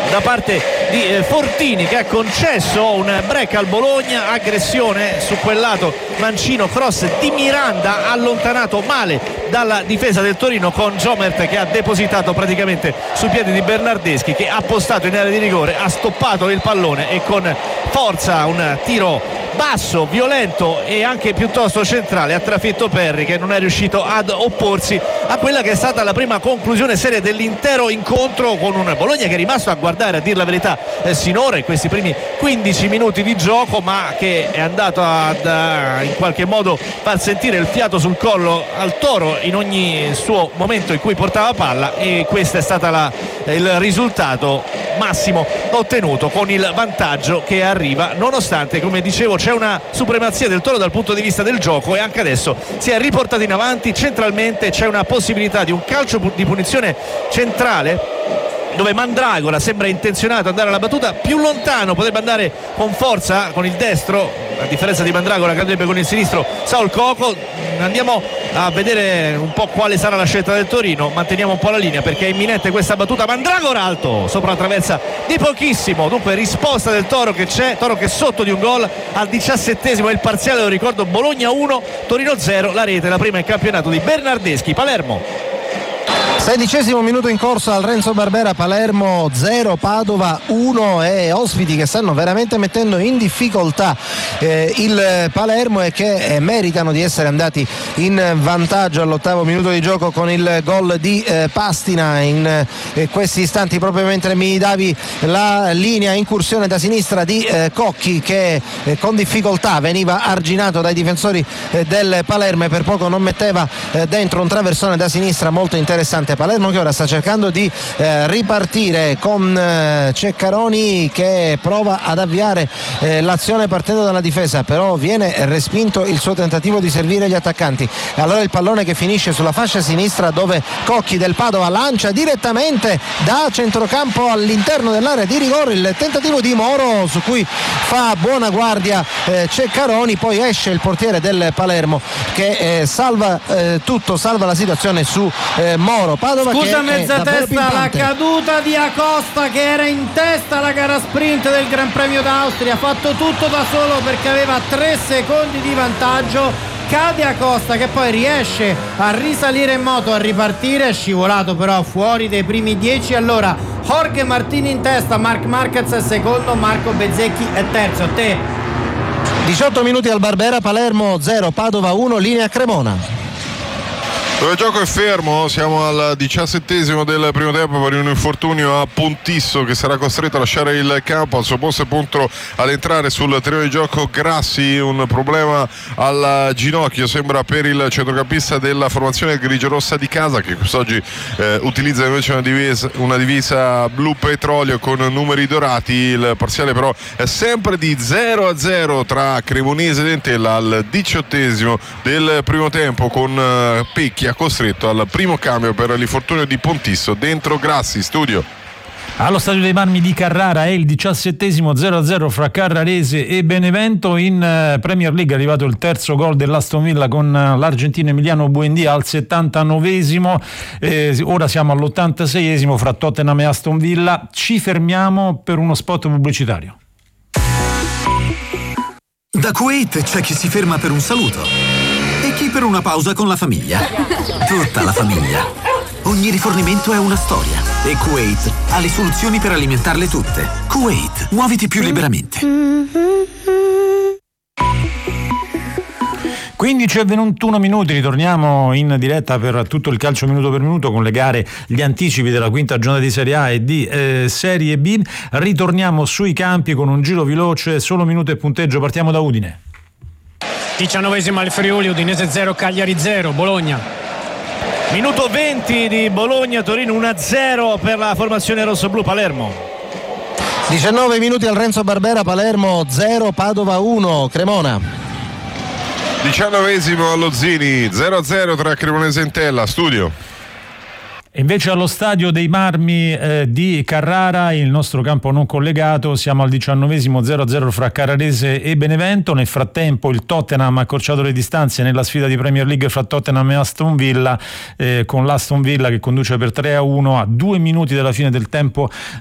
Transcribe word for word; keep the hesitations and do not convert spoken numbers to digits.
da parte di eh, Fortini, che ha concesso un break al Bologna. Aggressione su quel lato, mancino, cross di Miranda allontanato male dalla difesa del Torino, con Jomert che ha depositato praticamente sui piedi di Bernardeschi, che ha postato in area di rigore, ha stoppato il pallone e con forza un tiro basso, violento e anche piuttosto centrale ha trafitto Perri, che non è riuscito ad opporsi a quella che è stata la prima conclusione seria dell'intero incontro, con un Bologna che è rimasto a guardare, a dir la verità, eh, sinora in questi primi quindici minuti di gioco, ma che è andato ad uh, in qualche modo far sentire il fiato sul collo al Toro in ogni suo momento in cui portava palla, e questo è stato la, il risultato massimo ottenuto, con il vantaggio che arriva nonostante, come dicevo, c'è una supremazia del Toro dal punto di vista del gioco, e anche adesso si è riportato in avanti centralmente. C'è una possibilità di un calcio di punizione centrale dove Mandragora sembra intenzionato ad andare alla battuta più lontano, potrebbe andare con forza con il destro, a differenza di Mandragora che andrebbe con il sinistro Saul Coco. Andiamo a vedere un po' quale sarà la scelta del Torino, manteniamo un po' la linea perché è imminente questa battuta. Mandragora alto sopra la traversa di pochissimo, dunque risposta del Toro che c'è, Toro che è sotto di un gol al diciassettesimo, è il parziale, lo ricordo, Bologna uno Torino zero, la rete, la prima in campionato di Bernardeschi. Palermo. Sedicesimo minuto in corso al Renzo Barbera, Palermo zero Padova uno, e ospiti che stanno veramente mettendo in difficoltà eh, il Palermo, e che eh, meritano di essere andati in vantaggio all'ottavo minuto di gioco con il gol di eh, Pastina in eh, questi istanti, proprio mentre mi davi la linea. Incursione da sinistra di eh, Cocchi, che eh, con difficoltà veniva arginato dai difensori eh, del Palermo e per poco non metteva eh, dentro un traversone da sinistra molto interessante. Palermo che ora sta cercando di eh, ripartire con eh, Ceccaroni, che prova ad avviare eh, l'azione partendo dalla difesa, però viene respinto il suo tentativo di servire gli attaccanti. E allora il pallone che finisce sulla fascia sinistra, dove Cocchi del Padova lancia direttamente da centrocampo all'interno dell'area di rigore, il tentativo di Moro su cui fa buona guardia eh, Ceccaroni, poi esce il portiere del Palermo che eh, salva eh, tutto, salva la situazione su eh, Moro. Padova. Scusa, mezza testa, la caduta di Acosta, che era in testa alla gara sprint del Gran Premio d'Austria, ha fatto tutto da solo perché aveva tre secondi di vantaggio. Cade Acosta, che poi riesce a risalire in moto, a ripartire, è scivolato però fuori dei primi dieci. Allora Jorge Martini in testa, Marc Marquez è secondo, Marco Bezzecchi è terzo. A te. diciotto minuti al Barbera, Palermo zero Padova uno, linea Cremona. Dove il gioco è fermo, siamo al diciassettesimo del primo tempo per un infortunio a Pontisso, che sarà costretto a lasciare il campo. Al suo posto è pronto ad entrare sul terreno di gioco Grassi, un problema al ginocchio sembra per il centrocampista della formazione grigiorossa di casa, che quest'oggi eh, utilizza invece una divisa, una divisa blu petrolio con numeri dorati. Il parziale però è sempre di zero a zero tra Cremonese ed Entella al diciottesimo del primo tempo, con eh, Pecchi ha costretto al primo cambio per l'infortunio di Pontisso. Dentro Grassi, studio. Allo stadio dei Marmi di Carrara è il diciassettesimo, zero a zero fra Carrarese e Benevento. In Premier League è arrivato il terzo gol dell'Aston Villa con l'argentino Emiliano Buendia al settantanovesimo. Eh, ora siamo all'ottantaseiesimo fra Tottenham e Aston Villa. Ci fermiamo per uno spot pubblicitario. Da Kuwait c'è chi si ferma per un saluto e chi per una pausa con la famiglia. Tutta la famiglia. Ogni rifornimento è una storia e Kuwait ha le soluzioni per alimentarle tutte. Kuwait, muoviti più liberamente. quindici e ventuno minuti, ritorniamo in diretta per tutto il calcio minuto per minuto con le gare, gli anticipi della quinta giornata di Serie A e di eh, Serie B. Ritorniamo sui campi con un giro veloce, solo minuto e punteggio. Partiamo da Udine. diciannovesimo al Friuli, Udinese zero, Cagliari zero, Bologna. Minuto venti di Bologna-Torino, uno a zero per la formazione rossoblu. Palermo. diciannove minuti al Renzo Barbera, Palermo zero, Padova uno, Cremona. diciannovesimo allo Zini, zero a zero tra Cremonese e Entella, studio. E invece allo stadio dei Marmi eh, di Carrara, il nostro campo non collegato, siamo al diciannovesimo, zero a zero fra Carrarese e Benevento. Nel frattempo il Tottenham ha accorciato le distanze nella sfida di Premier League fra Tottenham e Aston Villa, eh, con l'Aston Villa che conduce per tre a uno a due minuti dalla fine del tempo